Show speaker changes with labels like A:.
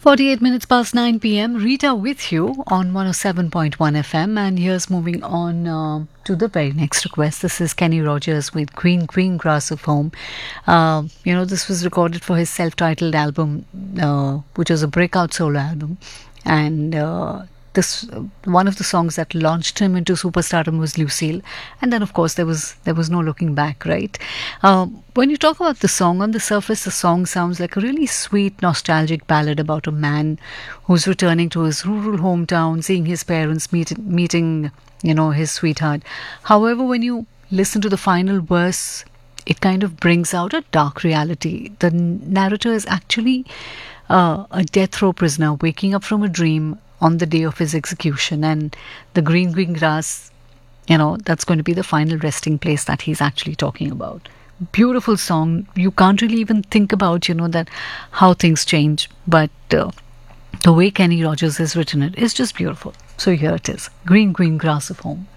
A: 48 minutes past 9 p.m. Rita with you on 107.1 FM. And here's moving on to the very next request. This is Kenny Rogers with Green Green Grass of Home. This was recorded for his self-titled album, which was a breakout solo album. And this one of the songs that launched him into superstardom was Lucille, and then of course there was no looking back, right? When you talk about the song, on the surface the song sounds like a really sweet nostalgic ballad about a man who's returning to his rural hometown, seeing his parents, meeting his sweetheart. However, when you listen to the final verse, it kind of brings out a dark reality. The narrator is actually a death row prisoner waking up from a dream on the day of his execution, and the green green grass, that's going to be the final resting place that he's actually talking about. Beautiful song. You can't really even think about that how things change, but the way Kenny Rogers has written it is just beautiful. So here it is, Green Green Grass of Home.